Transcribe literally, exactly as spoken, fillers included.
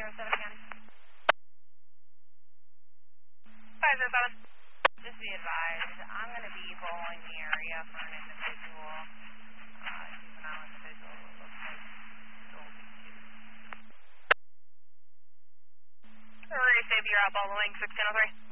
zero seven again. five zero seven. Just be advised, I'm going to be bowling the area for an individual. Uh, juvenile individual. It looks like Dolby two. We're ready to save your out ball wing sixteen oh three.